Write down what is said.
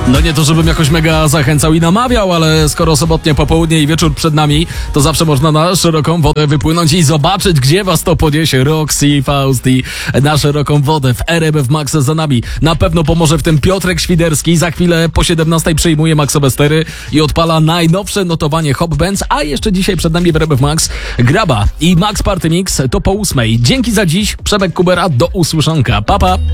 No nie to, żebym jakoś mega zachęcał i namawiał, ale skoro sobotnie popołudnie i wieczór przed nami, to zawsze można na szeroką wodę wypłynąć i zobaczyć, gdzie was to podniesie. Roxy, Fausti, na szeroką wodę w RMF Max za nami. Na pewno pomoże w tym Piotrek Świderski. Za chwilę po 17 przyjmuje Maxowe stery i odpala najnowsze notowanie Hop Bands, a jeszcze dzisiaj przed nami w RMF Max Graba i Max Party Mix to po 8. Dzięki za dziś. Przemek Kubera, do usłyszonka. Pa, pa.